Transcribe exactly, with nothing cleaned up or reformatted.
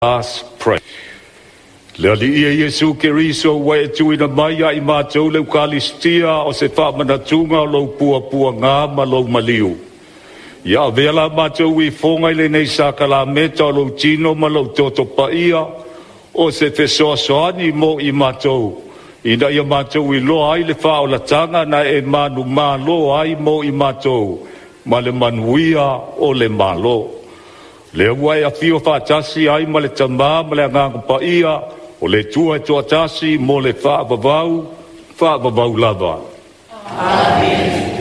Let's pray. Le li ia Yesu Keriso wa e tui na mai a i mātou leu Kalistia o se whaamanatunga lo pua pua ngā ma lo maliu. Ia vela mātou i whonga i le nei sakala meta o lo tino ma lo toto paia o se fesoa soani mo i mātou. Ina ia mātou i loa ai le whao la tanga na e manu mā lo ai mo i mātou ma le manuia o le malo. Le wai a fio whaatasi ai ma le tamā ma le ngāngu paia o le tua e tua tasi mo le whaabavau, whaabavau lava. Amen.